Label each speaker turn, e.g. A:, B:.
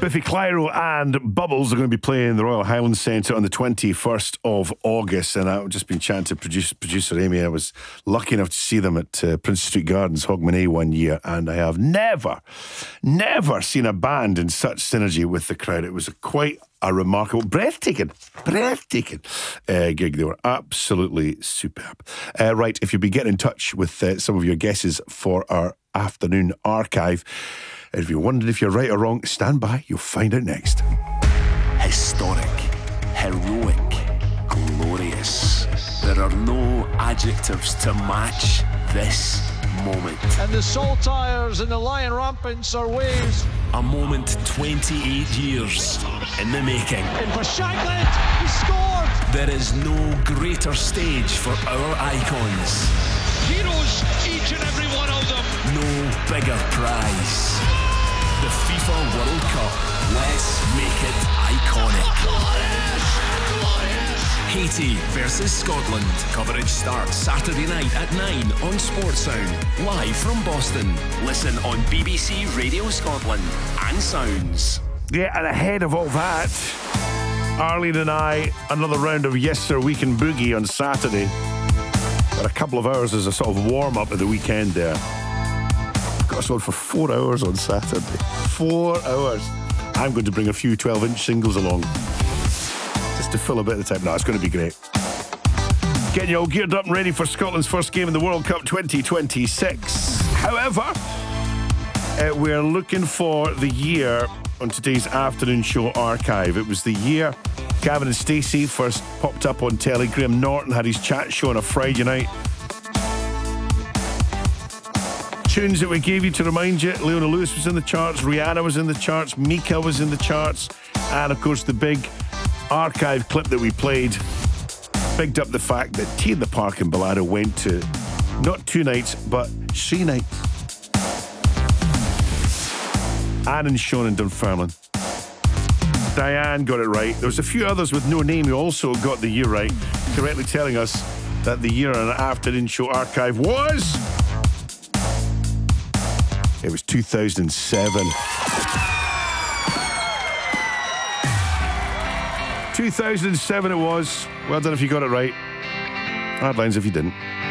A: Biffy Clyro and Bubbles are going to be playing the Royal Highland Centre on the 21st of August, and I've just been chatting to producer Amy. I was lucky enough to see them at Prince Street Gardens, Hogmanay, one year, and I have never seen a band in such synergy with the crowd. It was quite a remarkable, breathtaking gig. They were absolutely superb. Right, if you'll be getting in touch with some of your guesses for our afternoon archive, if you're wondering if you're right or wrong, stand by, you'll find out next.
B: Historic, heroic, glorious. There are no adjectives to match this moment.
C: And the Saltires and the Lion Rampants are waves.
B: A moment 28 years in the making.
C: In for Shankland, he scored!
B: There is no greater stage for our icons.
C: Heroes, each and every one of them.
B: No bigger prize. The FIFA World Cup. Let's make it iconic. Haiti versus Scotland. Coverage starts Saturday night at 9 on Sportsound. Live from Boston. Listen on BBC Radio Scotland and Sounds.
A: Yeah, and ahead of all that, Arlene and I, another round of Yes Sir Weekend Boogie on Saturday. Got a couple of hours as a sort of warm-up at the weekend there. Got us on for 4 hours on Saturday. 4 hours. I'm going to bring a few 12-inch singles along just to fill a bit of the time. No, it's going to be great. Getting you all geared up and ready for Scotland's first game in the World Cup 2026. However, we're looking for the year on today's afternoon show archive. It was the year Gavin and Stacey first popped up on telly. Graham Norton had his chat show on a Friday night. Tunes that we gave you to remind you: Leona Lewis was in the charts, Rihanna was in the charts, Mika was in the charts, and of course the big archive clip that we played bigged up the fact that Tea in the Park in Ballado went to not 2 nights but 3 nights. Anne and Sean in Dunfermline. Diane got it right. There was a few others with no name who also got the year right, correctly telling us that the year on an afternoon show archive was... It was 2007. 2007 it was. Well done if you got it right. Hard lines if you didn't.